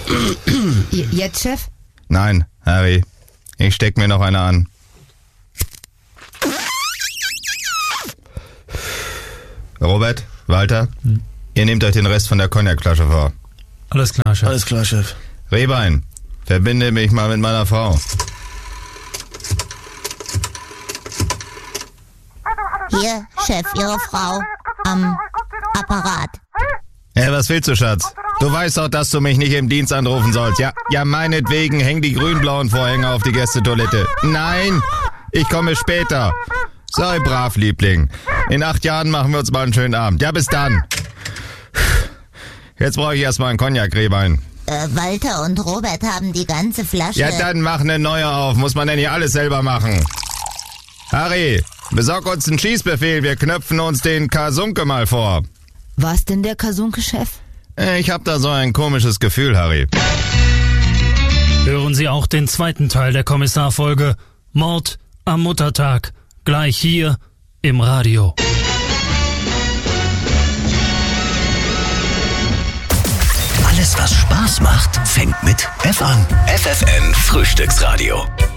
Jetzt, Chef? Nein, Harry. Ich steck mir noch eine an. Robert, Walter, ihr nehmt euch den Rest von der Cognac-Flasche vor. Alles klar, Chef. Alles klar, Chef. Rehbein, verbinde mich mal mit meiner Frau. Hier, Chef, Ihre Frau am Apparat. Ja, was willst du, Schatz? Du weißt doch, dass du mich nicht im Dienst anrufen sollst. Ja, meinetwegen häng die grün-blauen Vorhänge auf die Gästetoilette. Nein, ich komme später. Sei brav, Liebling. In 8 Jahren machen wir uns mal einen schönen Abend. Ja, bis dann. Jetzt brauche ich erstmal einen Cognac, Rehbein. Walter und Robert haben die ganze Flasche. Ja, dann mach eine neue auf. Muss man denn hier alles selber machen? Harry, besorg uns einen Schießbefehl. Wir knöpfen uns den Kasunke mal vor. Was denn der Kasunke-Chef? Ich hab da so ein komisches Gefühl, Harry. Hören Sie auch den zweiten Teil der Kommissarfolge Mord am Muttertag. Gleich hier im Radio. Alles, was Spaß macht, fängt mit F an. FFN Frühstücksradio.